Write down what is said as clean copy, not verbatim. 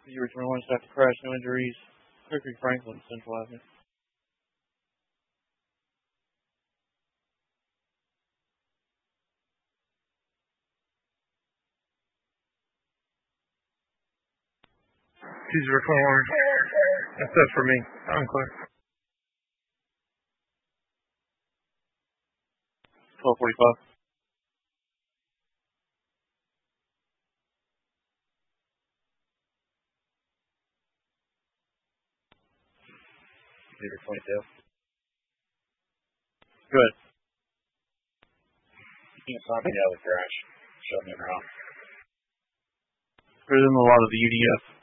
The original ones after crash, no injuries. Gregory Franklin, Central Avenue. Choose your phone. That's it for me. I'm clear. 12:45. Leader 22. Good. You can't find me out of the crash. Show me around. Better than a lot of the UDF.